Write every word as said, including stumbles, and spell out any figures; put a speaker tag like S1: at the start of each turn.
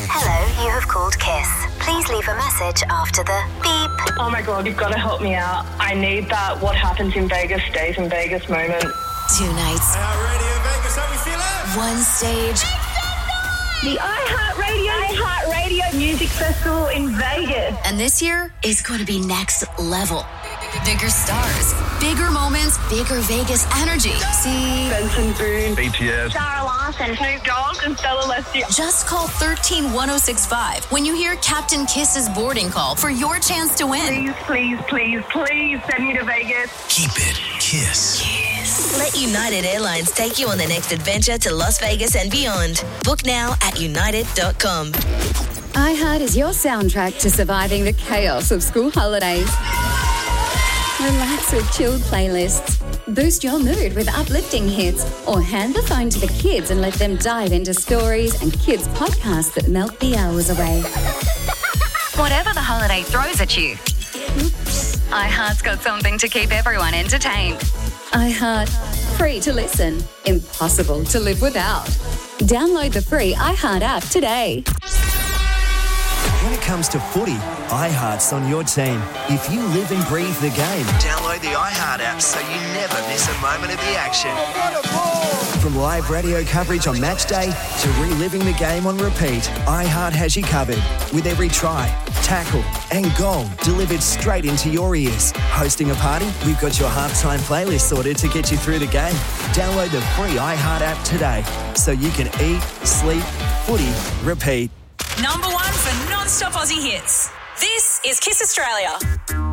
S1: Hello, you have called Kiss. Please leave a message after the beep.
S2: Oh my God, you've got to help me out. I need that what happens in Vegas stays in Vegas moment.
S3: Two nights.
S4: Radio Vegas, how we feeling?
S3: One stage.
S2: The iHeartRadio iHeartRadio Music Festival in Vegas.
S3: And this year is going to be next level. Bigger stars, bigger moments, bigger Vegas energy. See
S2: Benson Boone,
S5: B T S,
S2: Sarah Larson, Snoop Dogg, and Stella Leslie.
S3: Just call one three one oh six five when you hear Captain Kiss's boarding call for your chance to win.
S2: Please, please, please, please send me to Vegas.
S4: Keep it Kiss.
S3: Yes.
S6: Let United Airlines take you on the next adventure to Las Vegas and beyond. Book now at united dot com.
S7: iHeart is your soundtrack to surviving the chaos of school holidays. Relax with chilled playlists. Boost your mood with uplifting hits. Or hand the phone to the kids and let them dive into stories and kids' podcasts that melt the hours away.
S8: Whatever the holiday throws at you, iHeart's got something to keep everyone entertained.
S7: iHeart. Free to listen. Impossible to live without. Download the free iHeart app today.
S9: When it comes to footy, iHeart's on your team. If you live and breathe the game, download the iHeart app so you never miss a moment of the action. From live radio coverage on match day to reliving the game on repeat, iHeart has you covered with every try, tackle and goal delivered straight into your ears. Hosting a party? We've got your halftime playlist sorted to get you through the game. Download the free iHeart app today so you can eat, sleep, footy, repeat.
S10: Number one for non-stop Aussie hits. This is Kiss Australia.